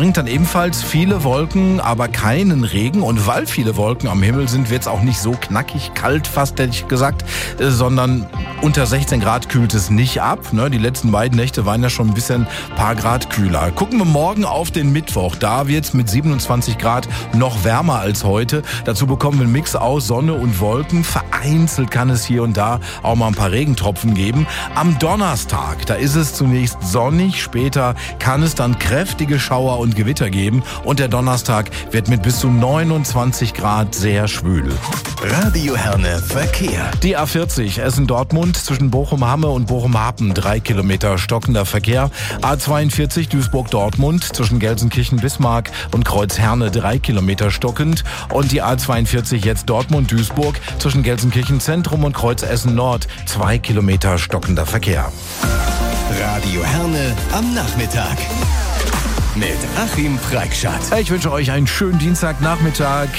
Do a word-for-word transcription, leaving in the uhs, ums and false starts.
bringt dann ebenfalls viele Wolken, aber keinen Regen. Und weil viele Wolken am Himmel sind, wird es auch nicht so knackig kalt, fast hätte ich gesagt, äh, sondern unter sechzehn Grad kühlt es nicht ab. Ne? Die letzten beiden Nächte waren ja schon ein bisschen paar Grad kühler. Gucken wir morgen auf den Mittwoch. Da wird es mit siebenundzwanzig Grad noch wärmer als heute. Dazu bekommen wir einen Mix aus Sonne und Wolken. Vereinzelt kann es hier und da auch mal ein paar Regentropfen geben. Am Donnerstag, da ist es zunächst sonnig. Später kann es dann kräftige Schauer und Gewitter geben. Und der Donnerstag wird mit bis zu neunundzwanzig Grad sehr schwül. Radio Herne Verkehr. Die A vierzig Essen-Dortmund zwischen Bochum-Hamme und Bochum-Hapen. Drei Kilometer stockender Verkehr. A zweiundvierzig Duisburg-Dortmund zwischen Gelsenkirchen-Bismarck und Kreuz-Herne. Drei Kilometer stockend. Und die A zweiundvierzig jetzt Dortmund-Duisburg zwischen Gelsenkirchen-Zentrum und Kreuz-Essen-Nord. Zwei Kilometer stockender Verkehr. Radio Herne am Nachmittag. Mit Achim Preikschat. Ich wünsche euch einen schönen Dienstagnachmittag.